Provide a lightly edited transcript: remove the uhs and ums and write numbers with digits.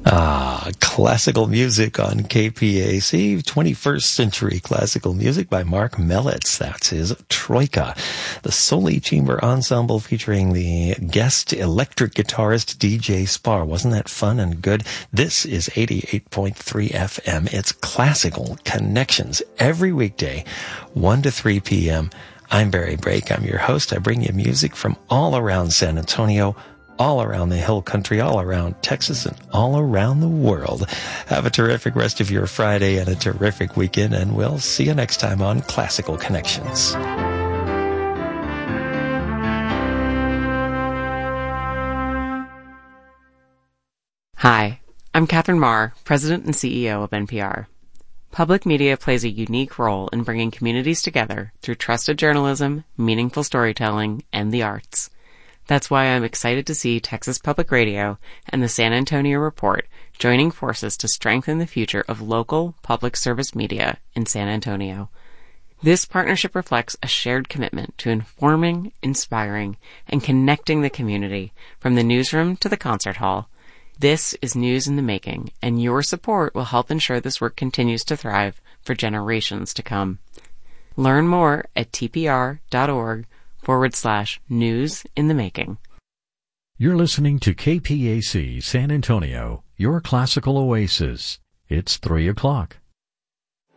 Classical music on KPAC, 21st Century Classical Music by Mark Melitz. That's his Troika. The Soli Chamber Ensemble featuring the guest electric guitarist DJ Spar. Wasn't that fun and good? This is 88.3 FM. It's Classical Connections every weekday, 1 to 3 p.m. I'm Barry Brake. I'm your host. I bring you music from all around San Antonio, all around the Hill Country, all around Texas, and all around the world. Have a terrific rest of your Friday and a terrific weekend, and we'll see you next time on Classical Connections. Hi, I'm Catherine Marr, President and CEO of NPR. Public media plays a unique role in bringing communities together through trusted journalism, meaningful storytelling, and the arts. That's why I'm excited to see Texas Public Radio and the San Antonio Report joining forces to strengthen the future of local public service media in San Antonio. This partnership reflects a shared commitment to informing, inspiring, and connecting the community from the newsroom to the concert hall. This is news in the making, and your support will help ensure this work continues to thrive for generations to come. Learn more at tpr.org/news in the making. You're listening to KPAC San Antonio, your classical oasis. It's 3 o'clock.